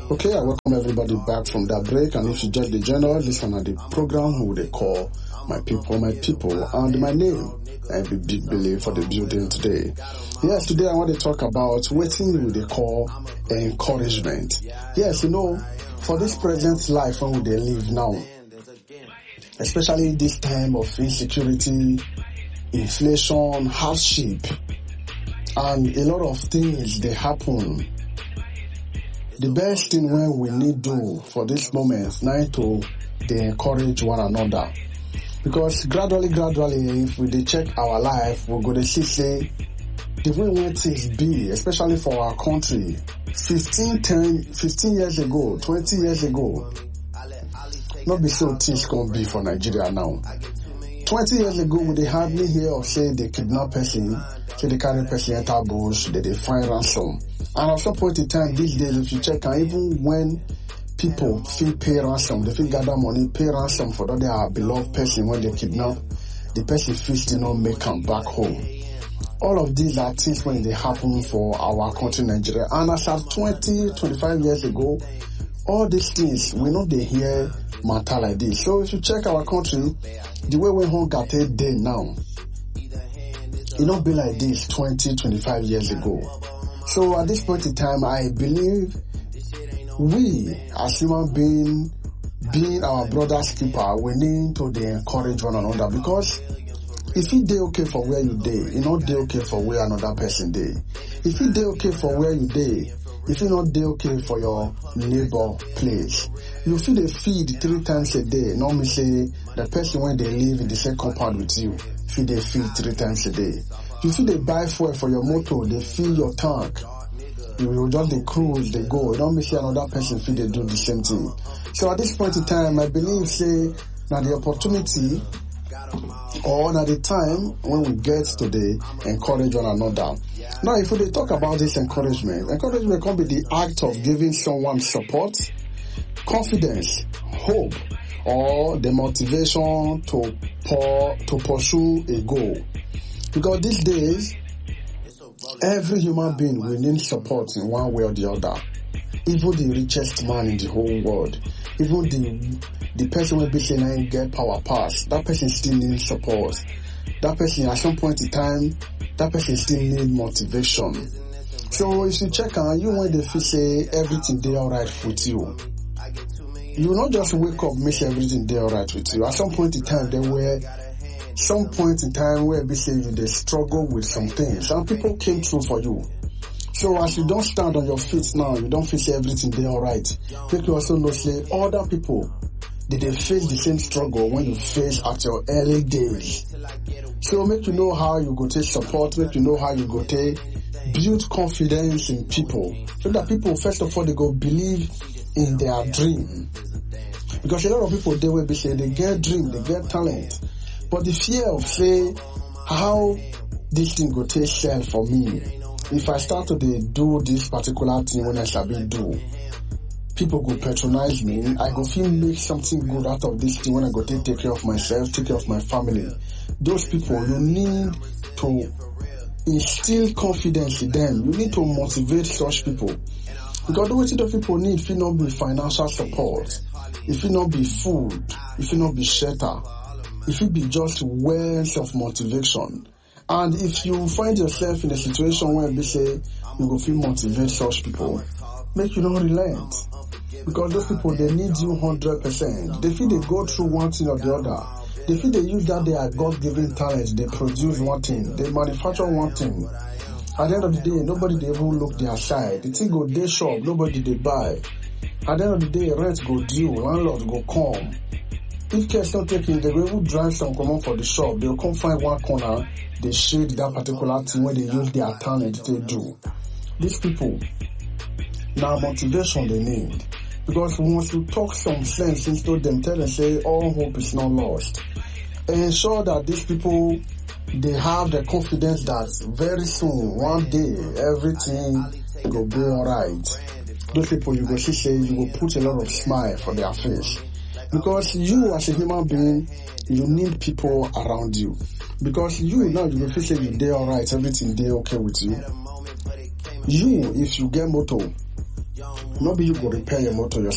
Okay, I welcome everybody back from that break, and if you just the general listen at the program who they call my people, and my name, I be Big Billy for the building today. Yes, today I want to talk about what they call encouragement. Yes, for this present life when they live now, especially this time of insecurity, inflation, hardship, and a lot of things they happen. The best thing when we need do for this moment now to they encourage one another. Because gradually, if we check our life, we're going to see the way when things be, especially for our country, 15 years ago, 20 years ago, not be so things can be for Nigeria now. 20 years ago, they hardly hear of say they kidnap person, say they carry person enter bush, they find ransom. And at some point in time, these days, if you check, and even when people feel pay ransom, they feel gather money, pay ransom for that their beloved person when they kidnap, the person feels to not make them back home. All of these are things when they happen for our country, Nigeria. And as of 20, 25 years ago, all these things, we know they hear matter like this. So if you check our country, the way we home got a day now, it don't be like this 20, 25 years ago. So at this point in time, I believe we as human being our brother's keeper, we need to encourage one another, because if you dey okay for where you dey, you not dey okay for where another person dey. If you dey okay for where you dey, if you not dey okay for your neighbor place, you feel they feed 3 times a day. Normally say the person when they live in the same compound with you, feed they feed 3 times a day. You feel they buy fuel for your motor, they fill your tank. You will just they cruise, they go. You don't make sure another person feel they do the same thing. So at this point in time, I believe say now the opportunity or now the time when we get to the encourage one another. Now if we talk about this encouragement can be the act of giving someone support, confidence, hope, or the motivation to pursue a goal. Because these days, every human being will need support in one way or the other. Even the richest man in the whole world, even the person will be saying I get power pass, that person still needs support. That person at some point in time, that person still needs motivation. So if you check on you when they feel say everything they alright with you, you will not just wake up make everything they alright with you. At some point in time there were some point in time where they struggle with some things. Some people came through for you. So as you don't stand on your feet now, you don't feel everything they alright. Make you also know say other people did they face the same struggle when you face at your early days. So make you know how you go take support, make you know how you go take build confidence in people. So that people first of all they go believe in their dream. Because a lot of people they will be saying they get dream, they get talent. But the fear of say how this thing go take shell for me. If I start to do this particular thing when I shall be do, people go patronize me. I go feel make something good out of this thing when I go take care of myself, take care of my family. Those people, you need to instill confidence in them. You need to motivate such people. Because the way those people need, if it not be financial support, if it not be food, if it not be shelter, if it be just words of motivation. And if you find yourself in a situation where they say you will feel motivate such people, make you not relent. Because those people, they need you 100%. They feel they go through one thing or the other. They feel they use that they are God-given talents. They produce one thing. They manufacture one thing. At the end of the day, nobody they even look their side. The thing go day shop, nobody they buy. At the end of the day, rent go due, landlords go come. If care's not taken, they will drive some common for the shop. They'll come find one corner, they shade that particular thing where they use their talent to do. These people, now motivation they need. Because once you talk some sense into them, tell them say all hope is not lost. Ensure that these people, they have the confidence that very soon, one day, everything will be alright. Those people, you go see say, you will put a lot of smile for their face. Because you as a human being, you need people around you. Because you now, you will feel say you day alright, everything day okay with you. You, if you get motor, No be you go repair your motor yourself.